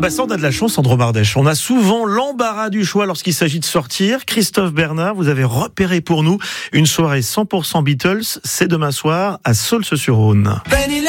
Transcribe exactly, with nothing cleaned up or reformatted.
bah ça, on a de la chance, Sandro Mardèche. On a souvent l'embarras du choix lorsqu'il s'agit de sortir. Christophe Bernard, vous avez repéré pour nous une soirée cent pour cent Beatles. C'est demain soir à Saulce-sur-Rhône.